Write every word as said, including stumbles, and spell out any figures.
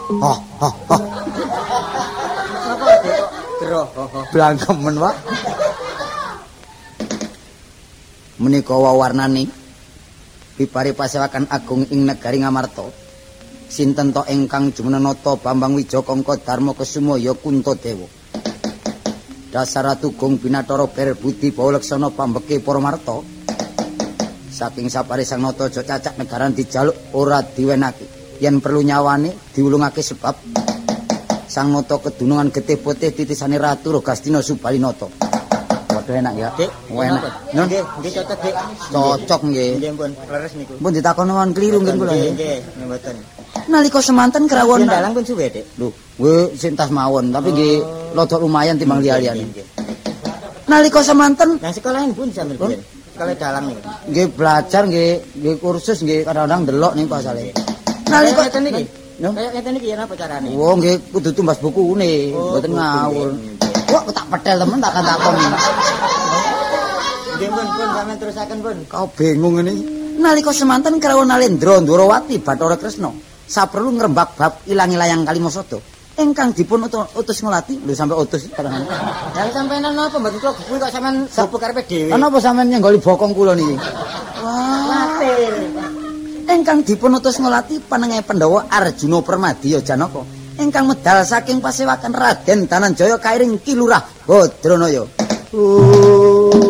Oh, oh, oh. Napa Dik? Gero. Blangkemen, Pak. Menika wawarnane bipare pasewakan agung ing negari Ngamarta. Sinten to ingkang jumenenata Bambang Wijakangka Darma Kesumaya Kuntadewa. Dasar Ratugung Binathara Ber Budi Bawalaksana pambeke para marta. Saking sapare Sang Nata aja cacak negaran dijaluk ora diwenake. Yen perlu nyawane diulungake sebab Sang Nata kedunungan getih putih titisane Ratu Rogastina Subalinata. Waduh enak ya. Dik, enak. Nggih, nggih cocok Dik. Cocok nggih. Nggih pun, leres niku. Pun ditakono wong kliru nggih kula. Nggih, nggih, mboten. Nalika semanten krawon dalang pun suwe, Dik. Lho, kowe sintas mawon, tapi nggih lodok lumayan timbang liya-liyane. Nggih. Nalika semanten Nang sekolahan pun sambil biyen. Sekolah dalang niku. Nggih belajar nggih, nggih kursus nggih kadang-kadang delok ning pasale. Nalika ngeten niki. Yo. Kayak ngeten iki ya napa carane? Oh nggih kudu tumbas bukune, mboten ngawur. Kok tak pedel temen tak takoni. Nggih pun pun sampeyan terusaken pun. Kau bingung ngene. Nalika semanten krawon Nalendra Ndwarawati Bathara Kresna saperlu ngrembak bab ilangi layang Kalimasada ingkang dipun utus ngelati lho sampe utus kadang. Lah sampeyan napa mboten kula gugu kok sampeyan bubuk karepe dhewe. Napa sampeyan nyenggoli bokong kula niki? Wah. Ingkang dipun utus ngelati panenge Pandhawa Arjuna Permadiya Janaka ingkang medal saking pasewakan Raden Dananjaya kairing Ki Lurah Badranaya. Oh.